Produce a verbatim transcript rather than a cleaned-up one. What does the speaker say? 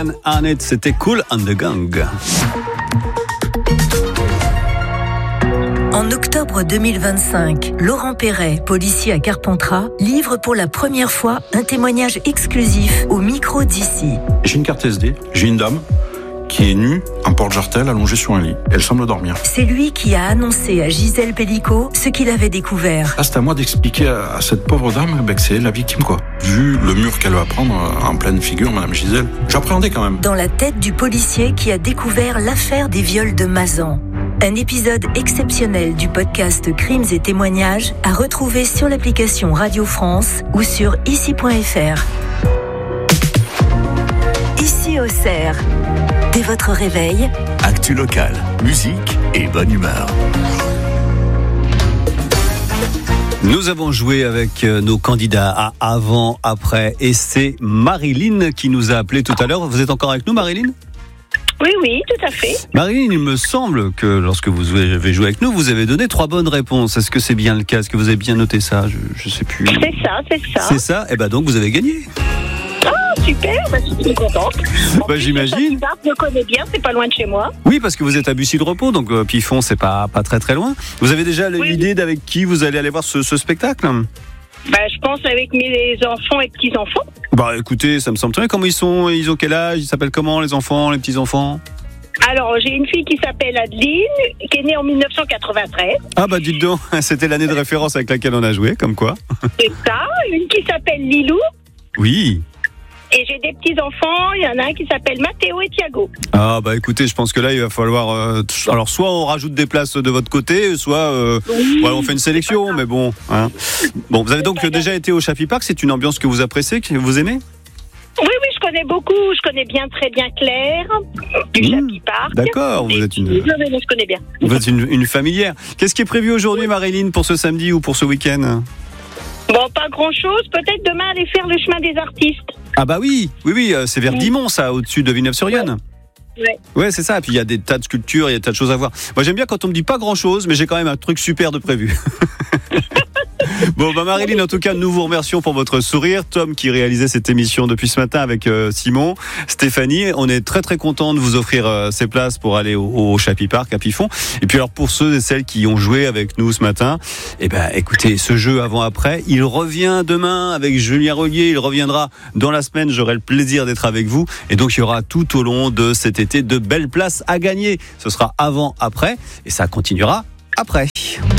Stan Arnett, c'était Kool and the Gang. En octobre deux mille vingt-cinq, Laurent Perret, policier à Carpentras, livre pour la première fois un témoignage exclusif au micro d'ici. J'ai une carte S D, j'ai une dame qui est nue, en porte-jartel, allongée sur un lit. Elle semble dormir. C'est lui qui a annoncé à Gisèle Pellicot ce qu'il avait découvert. Là, c'est à moi d'expliquer à, à cette pauvre dame ben, que c'est la victime, quoi. Vu le mur qu'elle va prendre en pleine figure, Madame Gisèle, j'appréhendais quand même. Dans la tête du policier qui a découvert l'affaire des viols de Mazan. Un épisode exceptionnel du podcast Crimes et témoignages à retrouver sur l'application Radio France ou sur ici point f r. Ici au Cerf. Dès votre réveil, actu locale, musique et bonne humeur. Nous avons joué avec nos candidats à avant, après, et c'est Marilyn qui nous a appelé tout à l'heure. Vous êtes encore avec nous, Marilyn ? Oui, oui, tout à fait. Marilyn, il me semble que lorsque vous avez joué avec nous, vous avez donné trois bonnes réponses. Est-ce que c'est bien le cas ? Est-ce que vous avez bien noté ça ? Je ne sais plus. C'est ça, c'est ça. C'est ça ? Eh bien donc, vous avez gagné. Ah, super, bah, je suis contente. Bah, j'imagine. Je le connais bien, c'est pas loin de chez moi. Oui, parce que vous êtes à Bussy-le-Repos, donc euh, Pifon, c'est pas, pas très très loin. Vous avez déjà oui. l'idée d'avec qui vous allez aller voir ce, ce spectacle ? Bah, je pense avec mes enfants et petits-enfants. Bah écoutez, ça me semble très bien. Comment ils sont ? Ils ont quel âge ? Ils s'appellent comment, les enfants, les petits-enfants ? Alors, j'ai une fille qui s'appelle Adeline, qui est née en dix-neuf cent quatre-vingt-treize. Ah bah dites donc, c'était l'année de référence avec laquelle on a joué, comme quoi. C'est ça, une qui s'appelle Lilou. Oui. Et j'ai des petits-enfants, il y en a un qui s'appelle Mathéo et Thiago. Ah bah écoutez, je pense que là, il va falloir... Euh, t- alors, soit on rajoute des places de votre côté, soit euh, oui, ouais, on fait une sélection, mais bon. Hein. Bon, vous avez donc déjà été au Chappie Park, c'est une ambiance que vous appréciez, que vous aimez ? Oui, oui, je connais beaucoup, je connais bien, très bien Claire, du Mmh, Chappie Park. D'accord, vous êtes une... Oui, mais je connais bien. Vous êtes une, une familière. Qu'est-ce qui est prévu aujourd'hui, Marilyn, pour ce samedi ou pour ce week-end ? Bon, pas grand-chose, peut-être demain aller faire le chemin des artistes. Ah bah oui, oui, oui, c'est vers Dimont, ça, au-dessus de Villeneuve-sur-Yonne. Ouais. Ouais, c'est ça. Et puis il y a des tas de sculptures, il y a des tas de choses à voir. Moi, j'aime bien quand on me dit pas grand-chose, mais j'ai quand même un truc super de prévu. Bon, bah Marilyn, en tout cas, nous vous remercions pour votre sourire. Tom qui réalisait cette émission depuis ce matin avec euh, Simon, Stéphanie. On est très très content de vous offrir euh, ces places pour aller au, au Chappie Park à Pifon. Et puis alors pour ceux et celles qui ont joué avec nous ce matin, eh ben écoutez, ce jeu avant-après, il revient demain avec Julien Rollier. Il reviendra dans la semaine. J'aurai le plaisir d'être avec vous. Et donc il y aura tout au long de cet été de belles places à gagner. Ce sera avant-après et ça continuera après.